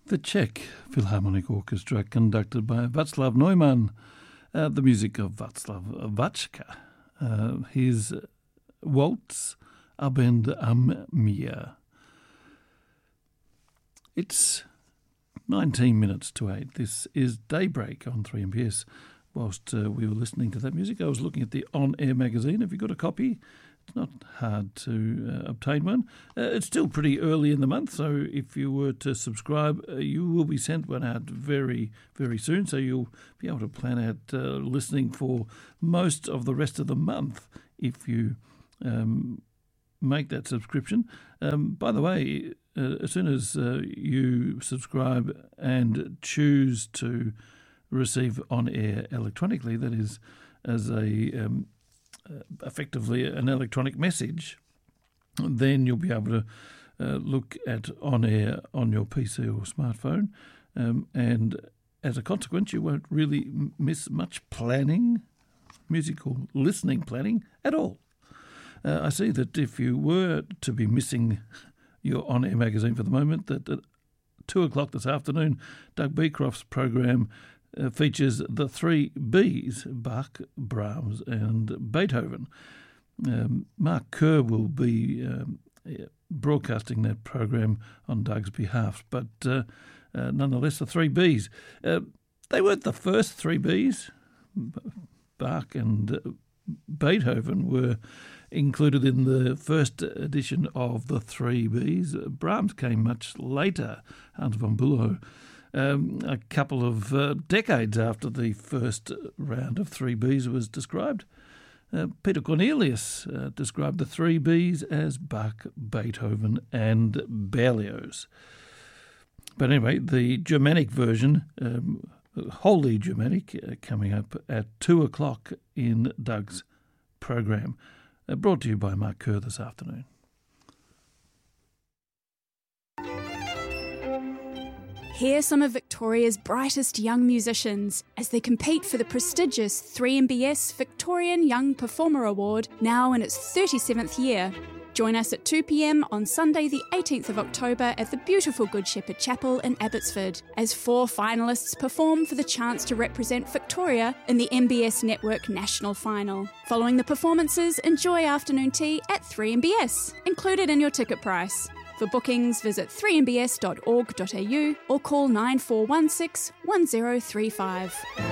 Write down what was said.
The Czech Philharmonic Orchestra, conducted by Václav Neumann, the music of Václav Vácka, his Waltz Abend am Meer. It's 19 minutes to 8. This is Daybreak on 3MBS. Whilst we were listening to that music, I was looking at the On Air magazine. Have you got a copy? It's not hard to obtain one. It's still pretty early in the month, so if you were to subscribe, you will be sent one out very, very soon, so you'll be able to plan out listening for most of the rest of the month if you make that subscription. By the way, as soon as you subscribe and choose to receive On Air electronically, that is, as a effectively an electronic message, then you'll be able to look at On Air on your PC or smartphone, and as a consequence you won't really miss much planning, musical listening planning at all. I see that if you were to be missing your On Air magazine for the moment, that at 2 o'clock this afternoon, Doug Beecroft's program features the 3 Bs, Bach, Brahms and Beethoven. Mark Kerr will be broadcasting that program on Doug's behalf, but nonetheless the 3 Bs. They weren't the first 3 Bs. Bach and Beethoven were included in the first edition of the 3 Bs. Brahms came much later, Hans von Bülow, a couple of decades after the first round of 3 Bs was described. Peter Cornelius described the 3 Bs as Bach, Beethoven and Berlioz. But anyway, the Germanic version, wholly Germanic, coming up at 2 o'clock in Doug's program, brought to you by Mark Kerr this afternoon. Hear some of Victoria's brightest young musicians as they compete for the prestigious 3MBS Victorian Young Performer Award, now in its 37th year. Join us at 2 p.m. on Sunday the 18th of October at the beautiful Good Shepherd Chapel in Abbotsford, as 4 finalists perform for the chance to represent Victoria in the MBS Network National Final. Following the performances, enjoy afternoon tea at 3MBS, included in your ticket price. For bookings, visit 3mbs.org.au or call 9416 1035.